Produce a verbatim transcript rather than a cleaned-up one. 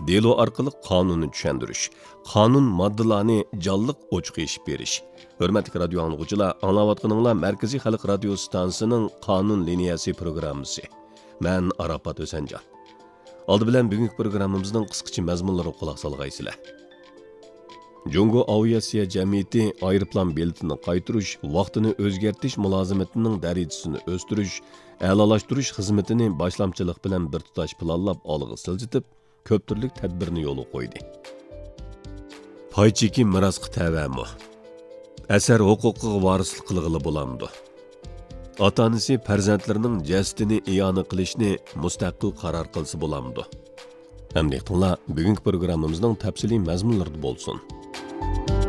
delo orqali qonunni tushuntirish, qonun moddalarini jonliq ochiq eshib berish. Hurmatli radio anglovchilar, anglayotganinglar Markaziy xalq radio stansiyasining qonun liniyasi programmasi. Men Arafat O'sanjon. Oldi bilan bugungi programmamizning qisqacha mazmunlariga quloq solgaysizlar. Jungo aviatsiya jamiyati aeroplan biletini qaytirish, vaqtini o'zgartirish mulozimatining darajasini o'stirish, a'lolashtirish xizmatini boshlamchilik bilan bir tutash planlab olg'a siljitib, ko'p turli tadbirni yo'lga qo'ydi. Paycheki mirosga tavamu. Asar huquqiga varislik qilg'ili bo'lamdi. Ota-onasi farzandlarining jasadini iyona qilishni mustaqil qaror qilsa bo'lamdi. Hamda bugungi programmamizning tafsiliy mazmunlarida bo'lsin.